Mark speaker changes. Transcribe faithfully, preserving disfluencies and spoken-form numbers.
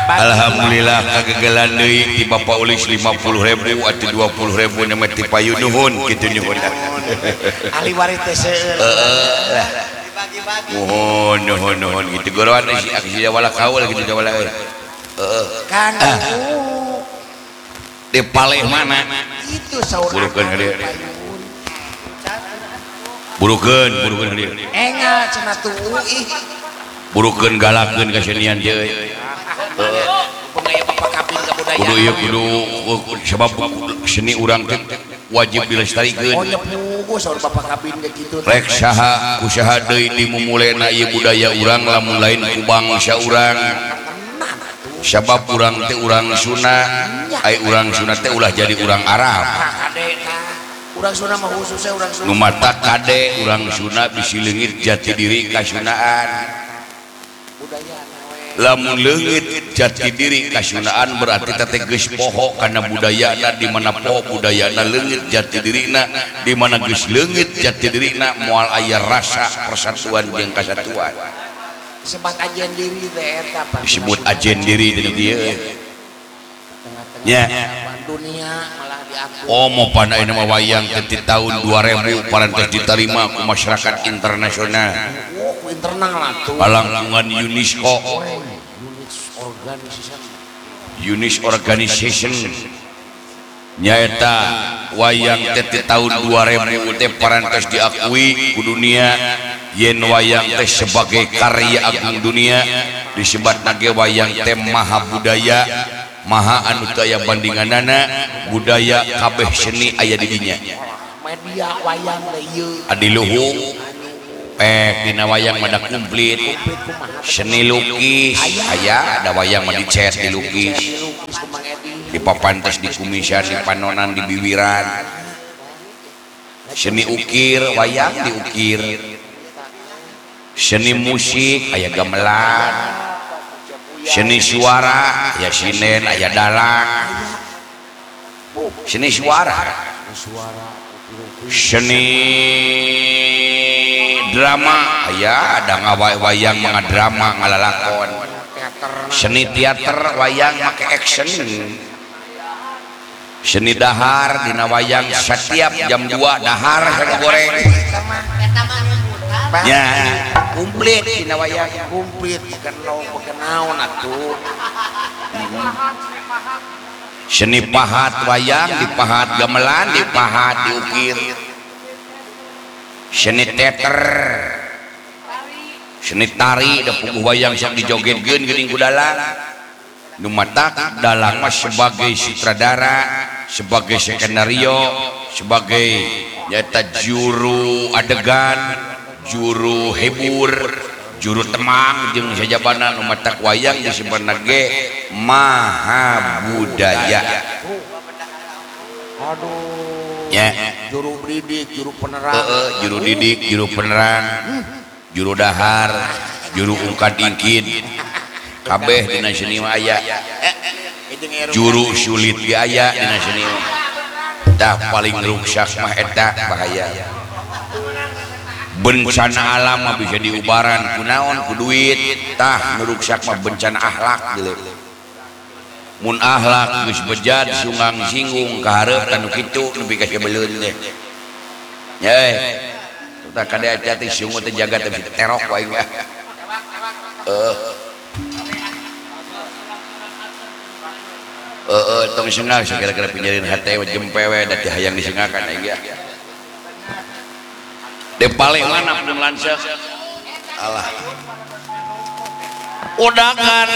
Speaker 1: Alhamdulillah kagagalan deui di Bapak Ulis lima puluh ribu atau dua puluh ribu nama ti payu nuhun kitu nuhun.
Speaker 2: Ahli waris teh seueur.
Speaker 1: Heeh. Nuhun nuhun nuhun kitu goroan si aksi wala kaul kitu wala. Heeh.
Speaker 2: Kan
Speaker 1: di paleh mana?
Speaker 2: Itu saur.
Speaker 1: Burukeun hadieu. Burukeun burukeun hadieu.
Speaker 2: Enga cenah tuh ih.
Speaker 1: Burukeun galakeun kasenian teh. Kudu ieu kudu sebab seni urang teh wajib dilestarikeun.
Speaker 2: Oh nyepugu saur bapak kabin ge kitu.
Speaker 1: Rek saha usaha deui dimumulena ieu budaya urang lamun lain ku bangsa urang. Sabab urang teh urang Sunda, ai urang Sunda teh ulah jadi urang Arab.
Speaker 2: Urang Sunda mah khususnya urang Sunda.
Speaker 1: Nu mata kade urang Sunda bisi leungit jati diri kasundaan. Lamun leungit jati diri kasundaan berarti teh geus poho kana budayana di mana poho budayana leungit jati dirina di mana geus leungit jati dirina moal aya rasa persatuan jeung kasatuan.
Speaker 2: Disebut ajen diri teh eta apa?
Speaker 1: Disebut ajen diri di dieu. Nya.
Speaker 2: Dunia malah diaku.
Speaker 1: Oh mau pana ini mah wayang teh tahun dua ribu parantos diterima ku masyarakat internasional.
Speaker 2: Oh, ku internal lah tuh.
Speaker 1: Palangkungan UNESCO. UNESCO Organization. Nyaeta wayang teh tahun dua ribu teh parantos diakui ku dunia yen wayang teh sebagai karya agung dunia disebutna ge wayang teh maha budaya maha anu teu aya bandinganana budaya kabeh seni aya di dinya.
Speaker 2: Media wayang teh ieu
Speaker 1: Adiluhung pek dina wayang mah da komplit seni lukis aya ada wayang mah dicet dilukis di papantes di kumisan di panonan di bibiran seni ukir wayang diukir seni musik aya gamelan seni suara aya sinen aya dalang seni suara seni drama aya ada ngawayang mengadrama ngalalakon seni teater wayang make action seni dahar dina wayang setiap jam dua dahar saya goreng ya komplit dina wayang
Speaker 2: komplit kenau kenaon atuh.
Speaker 1: seni pahat wayang dipahat gamelan dipahat diukir seni teater seni tari da puguh wayang sak dijogetkeun geuning ku dalang nu matak dalang mah sebagai sutradara sebagai skenario sebagai nyata juru adegan juru hibur juru temang jeung sajabana nu matak wayang disebutna ge maha budaya.
Speaker 2: Aduh
Speaker 1: ya
Speaker 2: juru didik juru penerang
Speaker 1: heeh juru didik juru penerang juru dahar juru ungkad ingkid kabeh dina seni mah aya juru sulit ge aya dina seni mah tah paling ruksak mah eta bahaya bencana alam mah bisa diubaran kunaon ku duit tah nu ruksak mah bencana akhlak geuleuh mun akhlak geus bejat sungang singgung kaharep anu kitu nepi ka sabeleun teh nya kita kade hati-hati sungut teh jaga teh terok wae ya eh eh tong sengah sakira-kira pinjerin hate jempe we da teh hayang disengakan aing ya de pale mana pun lanceuk alah udakan